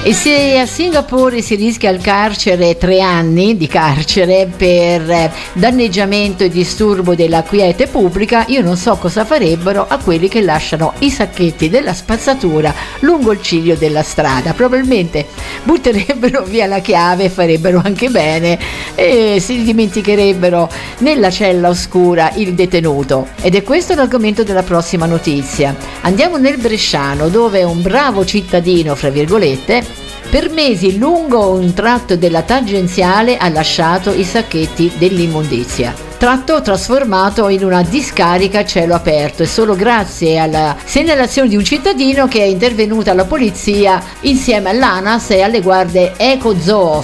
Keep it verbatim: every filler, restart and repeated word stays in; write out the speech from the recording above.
E se a Singapore si rischia il carcere, tre anni di carcere per danneggiamento e disturbo della quiete pubblica, io non so cosa farebbero a quelli che lasciano i sacchetti della spazzatura lungo il ciglio della strada. Probabilmente butterebbero via la chiave e farebbero anche bene, e si dimenticherebbero nella cella oscura il detenuto. Ed è questo l'argomento della prossima notizia. Andiamo nel Bresciano, dove un bravo cittadino, fra virgolette, per mesi lungo un tratto della tangenziale ha lasciato i sacchetti dell'immondizia. Tratto trasformato in una discarica a cielo aperto, e solo grazie alla segnalazione di un cittadino che è intervenuta la polizia insieme all'ANAS e alle guardie Ecozoo